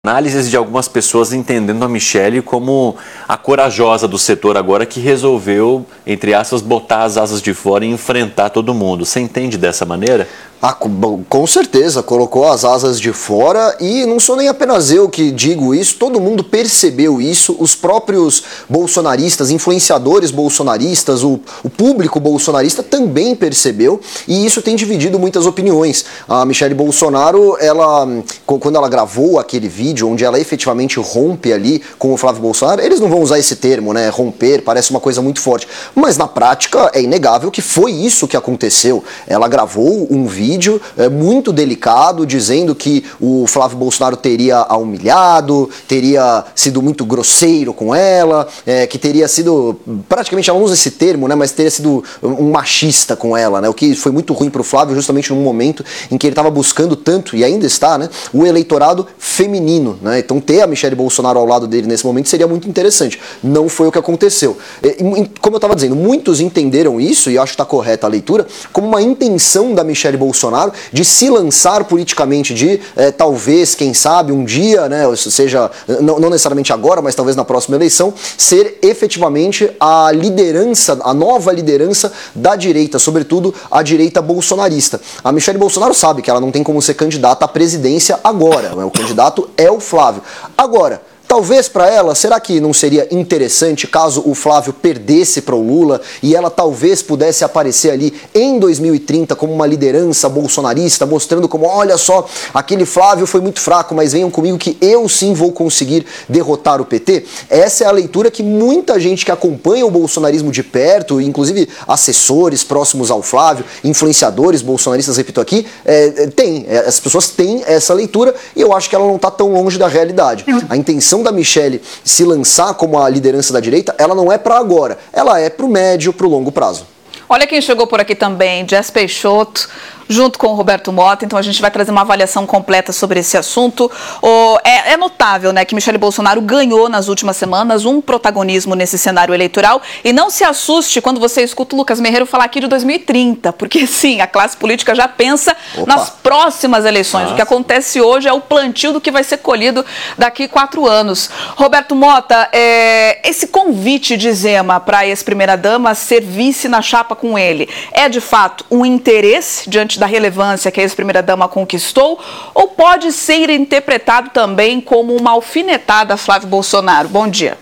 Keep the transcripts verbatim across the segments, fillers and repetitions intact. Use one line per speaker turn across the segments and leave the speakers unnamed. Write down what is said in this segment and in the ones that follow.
Análises de algumas pessoas entendendo a Michelle como a corajosa do setor agora que resolveu, entre aspas, botar as asas de fora e enfrentar todo mundo. Você entende dessa maneira?
Ah, com, com certeza, colocou as asas de fora e não sou nem apenas eu que digo isso, todo mundo percebeu isso, os próprios bolsonaristas, influenciadores bolsonaristas, o, o público bolsonarista também percebeu e isso tem dividido muitas opiniões. A Michelle Bolsonaro, ela, quando ela gravou aquele vídeo onde ela efetivamente rompe ali com o Flávio Bolsonaro, eles não vão usar esse termo, né, romper, parece uma coisa muito forte, mas na prática é inegável que foi isso que aconteceu. Ela gravou um vídeo vídeo é, muito delicado, dizendo que o Flávio Bolsonaro teria a humilhado, teria sido muito grosseiro com ela, é, que teria sido, praticamente ela não usa esse termo, né, mas teria sido um machista com ela, né, o que foi muito ruim para o Flávio, justamente num momento em que ele estava buscando tanto, e ainda está, né, o eleitorado feminino, né, então ter a Michelle Bolsonaro ao lado dele nesse momento seria muito interessante. Não foi o que aconteceu. E, como eu estava dizendo, muitos entenderam isso, e acho que está correta a leitura, como uma intenção da Michelle Bolsonaro de se lançar politicamente, de é, talvez, quem sabe, um dia, né, ou seja, não, não necessariamente agora, mas talvez na próxima eleição, ser efetivamente a liderança, a nova liderança da direita, sobretudo a direita bolsonarista. A Michelle Bolsonaro sabe que ela não tem como ser candidata à presidência agora, né, o candidato é o Flávio. Agora, talvez para ela, será que não seria interessante caso o Flávio perdesse para o Lula e ela talvez pudesse aparecer ali em dois mil e trinta como uma liderança bolsonarista, mostrando como, olha só, aquele Flávio foi muito fraco, mas venham comigo que eu sim vou conseguir derrotar o P T? Essa é a leitura que muita gente que acompanha o bolsonarismo de perto, inclusive assessores próximos ao Flávio, influenciadores bolsonaristas, repito aqui, é, tem. As pessoas têm essa leitura e eu acho que ela não está tão longe da realidade. A intenção da Michelle se lançar como a liderança da direita, ela não é para agora, ela é para o médio, para o longo prazo.
Olha quem chegou por aqui também, Jess Peixoto, junto com o Roberto Mota, então a gente vai trazer uma avaliação completa sobre esse assunto. Oh, é, é notável, né, que Michelle Bolsonaro ganhou nas últimas semanas um protagonismo nesse cenário eleitoral, e não se assuste quando você escuta o Lucas Merreiro falar aqui de dois mil e trinta, porque sim, a classe política já pensa Opa. nas próximas eleições. Nossa. O que acontece hoje é o plantio do que vai ser colhido daqui quatro anos. Roberto Mota, é, esse convite de Zema para a ex-primeira-dama ser vice na chapa com ele, é de fato um interesse diante da relevância que a ex-primeira-dama conquistou, ou pode ser interpretado também como uma alfinetada a Flávio Bolsonaro? Bom dia.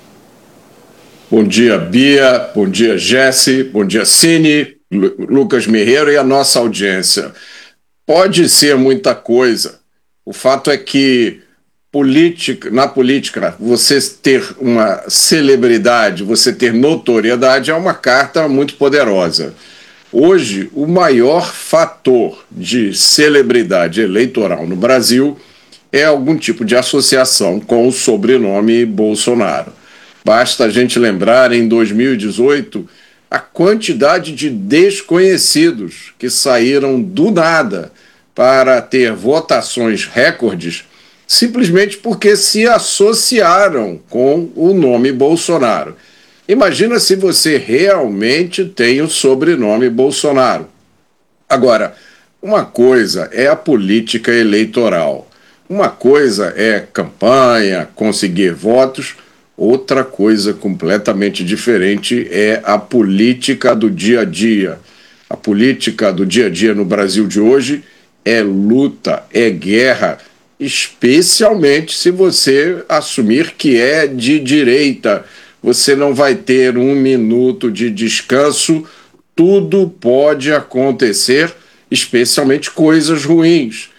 Bom dia, Bia. Bom dia, Jesse. Bom dia, Cine, Lucas Merreiro e a nossa audiência. Pode ser muita coisa. O fato é que política, na política, você ter uma celebridade, você ter notoriedade é uma carta muito poderosa. Hoje, o maior fator de celebridade eleitoral no Brasil é algum tipo de associação com o sobrenome Bolsonaro. Basta a gente lembrar, em dois mil e dezoito, a quantidade de desconhecidos que saíram do nada para ter votações recordes, simplesmente porque se associaram com o nome Bolsonaro. Imagina se você realmente tem o sobrenome Bolsonaro. Agora, uma coisa é a política eleitoral, uma coisa é campanha, conseguir votos, outra coisa completamente diferente é a política do dia a dia. A política do dia a dia no Brasil de hoje é luta, é guerra, especialmente se você assumir que é de direita. Você não vai ter um minuto de descanso, tudo pode acontecer, especialmente coisas ruins.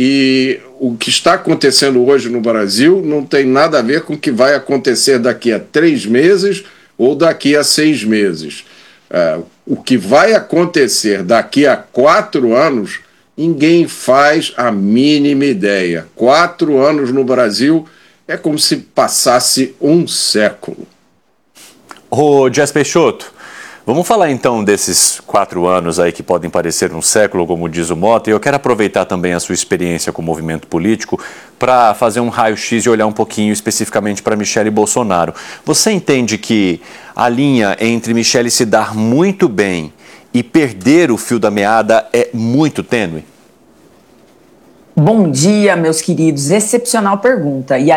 E o que está acontecendo hoje no Brasil não tem nada a ver com o que vai acontecer daqui a três meses ou daqui a seis meses. É, o que vai acontecer daqui a quatro anos, ninguém faz a mínima ideia. Quatro anos no Brasil é como se passasse um século.
Ô, Jess Peixoto, vamos falar então desses quatro anos aí que podem parecer um século, como diz o Mota, e eu quero aproveitar também a sua experiência com o movimento político para fazer um raio-x e olhar um pouquinho especificamente para Michelle Bolsonaro. Você entende que a linha entre Michelle se dar muito bem e perder o fio da meada é muito tênue?
Bom dia, meus queridos. Excepcional pergunta. E